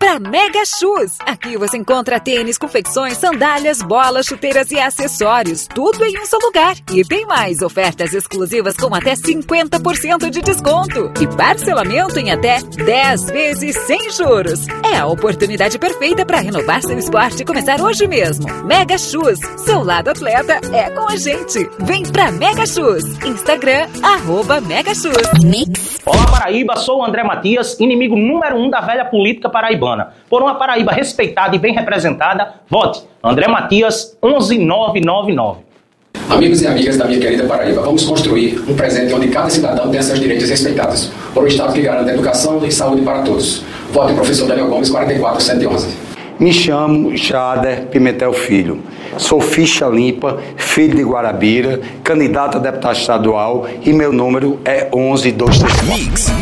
pra Mega Shoes. Aqui você encontra tênis, confecções, sandálias, bolas, chuteiras e acessórios. Tudo em um só lugar. E tem mais ofertas exclusivas com até 50% de desconto. E parcelamento em até 10 vezes sem juros. É a oportunidade perfeita para renovar seu esporte e começar hoje mesmo. Mega Shoes. Seu lado atleta é com a gente. Vem pra Mega Shoes. Instagram, @Mega Shoes. Mix. Olá, Paraíba. Sou o André Matias, inimigo número 1 da velha política paraibana. Por uma Paraíba respeitada e bem representada, vote André Matias 11999. Amigos e amigas da minha querida Paraíba, vamos construir um presente onde cada cidadão tenha seus direitos respeitados, por um Estado que garanta educação e saúde para todos. Vote professor Daniel Gomes, 44111. Me chamo Jader Pimentel Filho. Sou ficha limpa, filho de Guarabira, candidato a deputado estadual e meu número é 11234.